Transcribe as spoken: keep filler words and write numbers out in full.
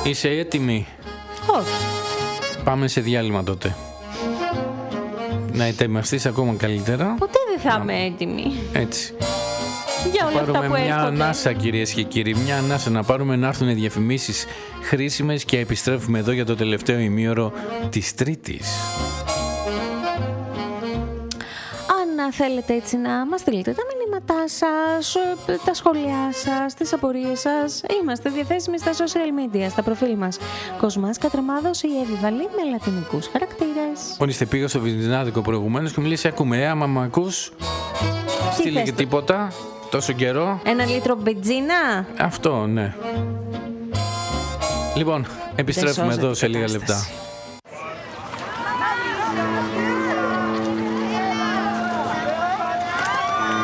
Είσαι έτοιμη? Όχι. Πάμε σε διάλειμμα τότε. Να ετοιμαστείς ακόμα καλύτερα. Ποτέ δεν θα είμαι έτοιμη. Έτσι. Για όλα αυτά Πάρουμε που μια έρχονται. ανάσα, κυρίες και κύριοι. Μια ανάσα να πάρουμε, να έρθουν διαφημίσεις χρήσιμες και επιστρέφουμε εδώ για το τελευταίο ημίωρο της Τρίτης. Αν θέλετε έτσι να μας στείλετε τα μηνύματά σας, τα σχόλιά σας, τις απορίες σας, είμαστε διαθέσιμοι στα social media, στα προφίλ μας. Κοσμάς Κατρεμάδος ή Εβιβαλή με λατινικούς χαρακτήρες. Μόλις πήγα στο Βυζαντινάδικο προηγουμένως και μου λέει: σε ακούμε, ε, άμα μ' ακούς, στείλε και τίποτα, τόσο καιρό. Ένα λίτρο μπετζίνα. Αυτό, ναι. Λοιπόν, επιστρέφουμε εδώ σε λίγα λεπτά.